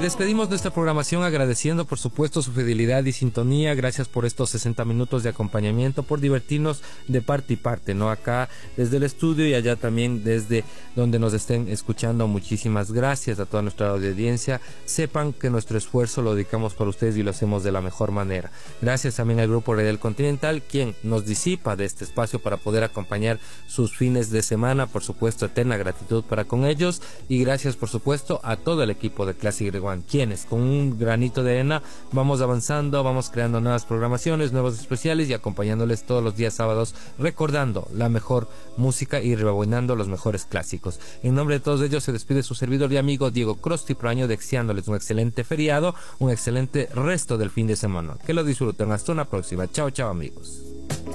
Despedimos nuestra programación agradeciendo por supuesto su fidelidad y sintonía. Gracias por estos 60 minutos de acompañamiento, por divertirnos de parte y parte, ¿no? Acá desde el estudio y allá también desde donde nos estén escuchando. Muchísimas gracias a toda nuestra audiencia. Sepan que nuestro esfuerzo lo dedicamos por ustedes y lo hacemos de la mejor manera. Gracias también al Grupo Radial Continental, quien nos disipa de este espacio para poder acompañar sus fines de semana. Por supuesto, eterna gratitud para con ellos. Y gracias por supuesto a todo el equipo de Classic Rewind, quienes con un granito de arena vamos avanzando, vamos creando nuevas programaciones, nuevos especiales y acompañándoles todos los días sábados, recordando la mejor música y rebobinando los mejores clásicos. En nombre de todos ellos se despide su servidor y amigo Diego Crosti Proaño, deseándoles un excelente feriado, un excelente resto del fin de semana. Que lo disfruten. Hasta una próxima. Chao, chao, amigos.